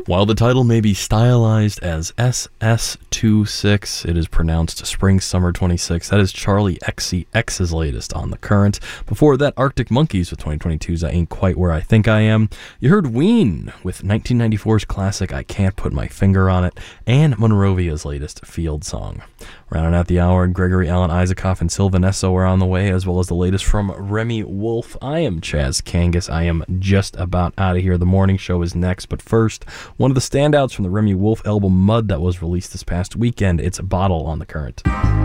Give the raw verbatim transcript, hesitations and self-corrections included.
While the title may be stylized as S S twenty-six, it is pronounced Spring Summer twenty-six. That is Charlie X C X's latest on The Current. Before that, Arctic Monkeys with twenty twenty-two's I Ain't Quite Where I Think I Am. You heard Ween with nineteen ninety-four's classic I Can't Put My Finger on It, and Monrovia's latest Field Song. Rounding out the hour, Gregory Alan Isaacoff and Sylvan Esso are on the way, as well as the latest from Remy Wolf. I am Chaz Kangas. I am just about out of here. The morning show is next, but first, one of the standouts from the Remy Wolf album Mud that was released this past weekend. It's Bottle on The Current.